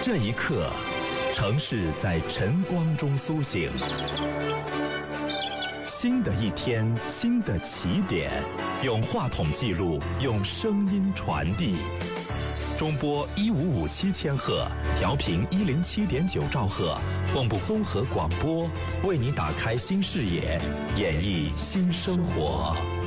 这一刻，城市在晨光中苏醒。新的一天，新的起点，用话筒记录，用声音传递。中波155.7千赫，调频107.9兆赫，蚌埠综合广播，为你打开新视野，演绎新生活。